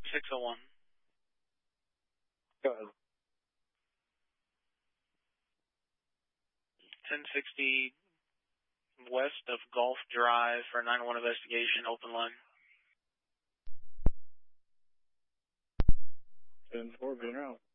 601. Go ahead. 1060 west of Gulf Drive for 911 investigation, open line. 10-4, being out.